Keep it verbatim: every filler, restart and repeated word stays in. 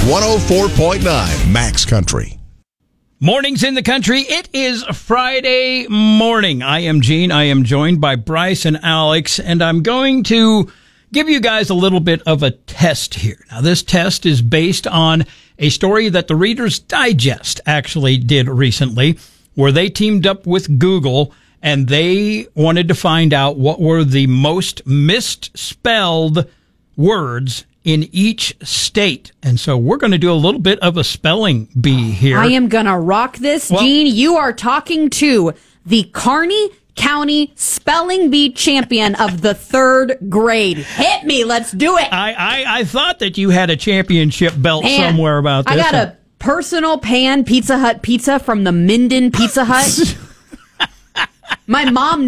one oh four point nine Max Country. Mornings in the country. It is Friday morning. I am Gene. I am joined by Bryce and Alex, and I'm going to give you guys a little bit of a test here. Now, this test is based on a story that the Reader's Digest actually did recently, where they teamed up with Google, and they wanted to find out what were the most misspelled words in each state. And so we're going to do a little bit of a spelling bee here. I am going to rock this, well, Gene. You are talking to the Kearney County Spelling Bee champion of the third grade. Hit me. Let's do it. I, I, I thought that you had a championship belt Man, somewhere about this. I got a personal pan Pizza Hut pizza from the Minden Pizza Hut. My mom